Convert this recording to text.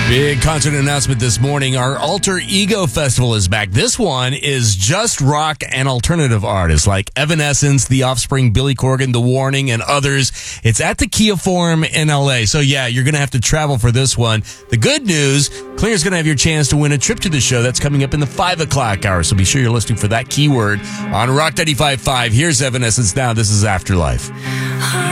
Big concert announcement this morning. Our Alter Ego Festival is back. This one is just rock and alternative artists like Evanescence, The Offspring, Billy Corgan, The Warning, and others. It's at the Kia Forum in LA. So yeah, you're going to have to travel for this one. The good news, Claire's going to have your chance to win a trip to the show. That's coming up in the 5 o'clock hour. So be sure you're listening for that keyword on Rock 95.5. Here's Evanescence now. This is Afterlife.